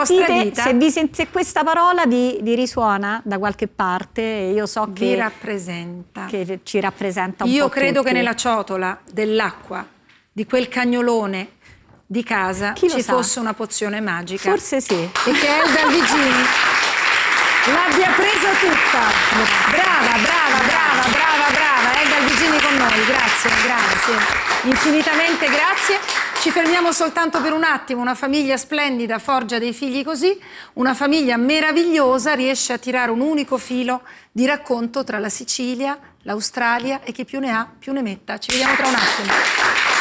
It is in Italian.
vita. Se questa parola vi risuona da qualche parte, io so che ci rappresenta un po'. Io credo che nella ciotola dell'acqua di quel cagnolone di casa ci fosse una pozione magica. Forse sì. E che Elda Alvigini l'abbia presa tutta. Brava. Elda Alvigini con noi, grazie. Infinitamente grazie. Ci fermiamo soltanto per un attimo. Una famiglia splendida forgia dei figli così, una famiglia meravigliosa riesce a tirare un unico filo di racconto tra la Sicilia, l'Australia e chi più ne ha più ne metta. Ci vediamo tra un attimo.